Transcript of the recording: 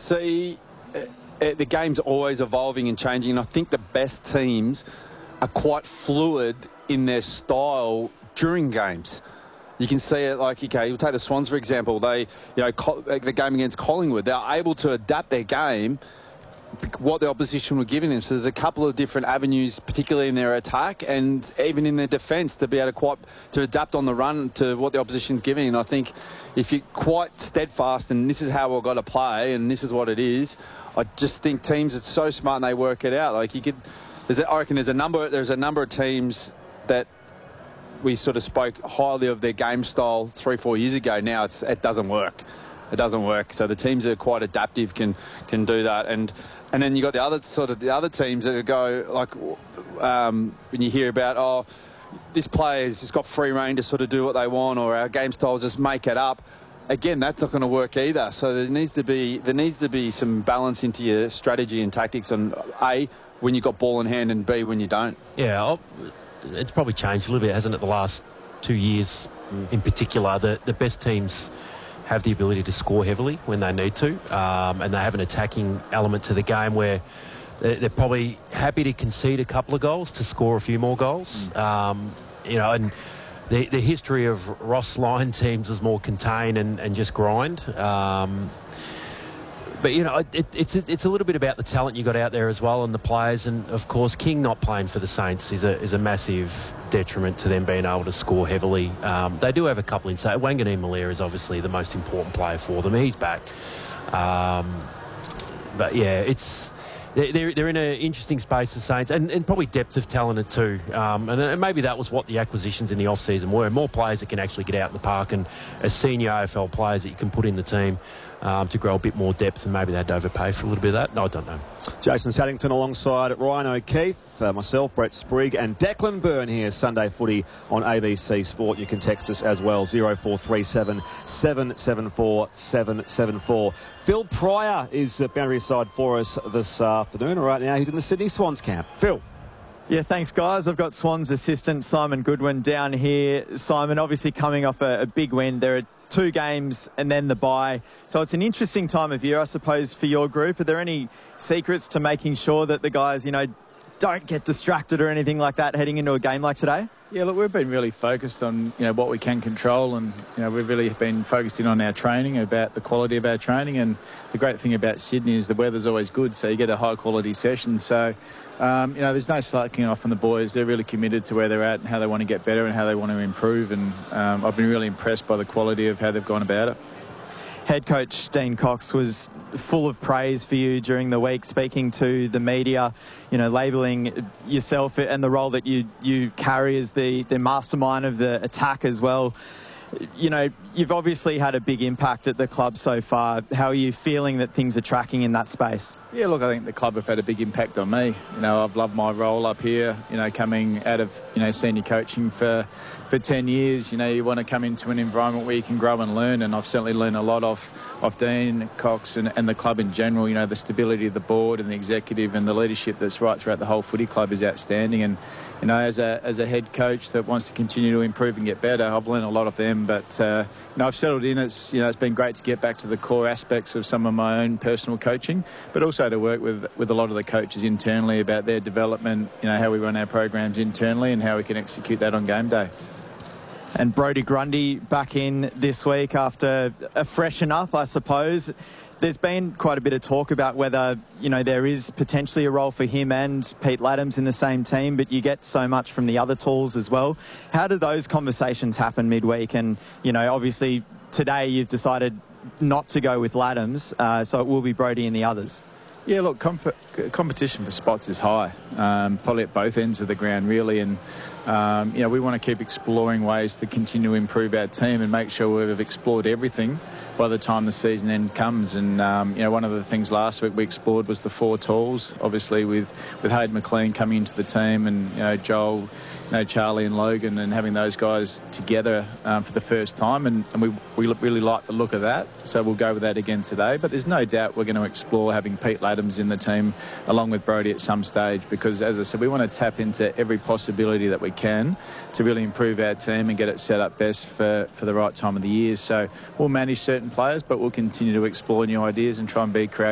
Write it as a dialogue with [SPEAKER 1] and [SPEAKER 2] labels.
[SPEAKER 1] see the game's always evolving and changing, and I think the best teams are quite fluid in their style during games. You can see it, like, okay, you'll take the Swans, for example. They, the game against Collingwood, they're able to adapt their game what the opposition were giving them. So there's a couple of different avenues, particularly in their attack and even in their defence, to be able to adapt on the run to what the opposition's giving. And I think if you're quite steadfast and this is how we've got to play and this is what it is, I just think teams are so smart and they work it out. Like I reckon there's a number of teams that we sort of spoke highly of their game style 3-4 years ago. Now it doesn't work. It doesn't work. So the teams that are quite adaptive can do that. And then you got the other teams that go like when you hear about this player's just got free rein to sort of do what they want, or our game styles just make it up. Again, that's not going to work either. So there needs to be some balance into your strategy and tactics on A, when you got ball in hand, and B, when you don't.
[SPEAKER 2] Yeah, it's probably changed a little bit, hasn't it, the last 2 years in particular. The best teams have the ability to score heavily when they need to, and they have an attacking element to the game where they're probably happy to concede a couple of goals to score a few more goals. And the history of Ross Lyon teams was more contain and just grind. But, it's a little bit about the talent you got out there as well and the players. And, of course, King not playing for the Saints is a massive detriment to them being able to score heavily. They do have a couple inside. Wanganeen Malaya is obviously the most important player for them. He's back. But, yeah, they're in an interesting space, the Saints, and probably depth of talent too. And maybe that was what the acquisitions in the off-season were. More players that can actually get out in the park, and as senior AFL players that you can put in the team to grow a bit more depth, and maybe they'd overpay for a little bit of that. No, I don't know.
[SPEAKER 3] Jason Saddington alongside Ryan O'Keefe, myself, Brett Sprigg, and Declan Byrne here, Sunday Footy on ABC Sport. You can text us as well, 0437 774 774. Phil Pryor is boundary side for us this afternoon. Right now, he's in the Sydney Swans camp. Phil.
[SPEAKER 4] Yeah, thanks, guys. I've got Swans assistant Simon Goodwin down here. Simon, obviously coming off a big win. There are 2 games and then the bye. So it's an interesting time of year, I suppose, for your group. Are there any secrets to making sure that the guys, don't get distracted or anything like that heading into a game like today?
[SPEAKER 5] Yeah, look, we've been really focused on, what we can control, and, we've really been focused in on our training, about the quality of our training. And the great thing about Sydney is the weather's always good, so you get a high-quality session. So, there's no slacking off on the boys. They're really committed to where they're at and how they want to get better and how they want to improve. And I've been really impressed by the quality of how they've gone about it.
[SPEAKER 4] Head coach Dean Cox was full of praise for you during the week, speaking to the media, labelling yourself and the role that you carry as the mastermind of the attack as well. You've obviously had a big impact at the club so far. How are you feeling that things are tracking in that space?
[SPEAKER 5] Yeah, look, I think the club have had a big impact on me. I've loved my role up here, coming out of, senior coaching for 10 years. You want to come into an environment where you can grow and learn, and I've certainly learned a lot off Dean Cox and the club in general. The stability of the board and the executive and the leadership that's right throughout the whole footy club is outstanding. And, as a head coach that wants to continue to improve and get better, I've learned a lot of them. But, I've settled in. It's been great to get back to the core aspects of some of my own personal coaching, but also to work with a lot of the coaches internally about their development, how we run our programs internally and how we can execute that on game day.
[SPEAKER 4] And Brodie Grundy back in this week after a freshen up, I suppose. There's been quite a bit of talk about whether, there is potentially a role for him and Pete Laddams in the same team, but you get so much from the other tools as well. How do those conversations happen midweek? And, obviously today you've decided not to go with Laddams, so it will be Brodie and the others.
[SPEAKER 5] Yeah, look, competition for spots is high, probably at both ends of the ground, really. And, we want to keep exploring ways to continue to improve our team and make sure we've explored everything by the time the season end comes. And, one of the things last week we explored was the 4 tools, obviously with Hayden McLean coming into the team and, Joel, Charlie and Logan, and having those guys together for the first time. And we really like the look of that. So we'll go with that again today. But there's no doubt we're going to explore having Pete Laddams in the team along with Brodie at some stage, because, as I said, we want to tap into every possibility that we can to really improve our team and get it set up best for the right time of the year. So we'll manage certain players, but we'll continue to explore new ideas and try and be creative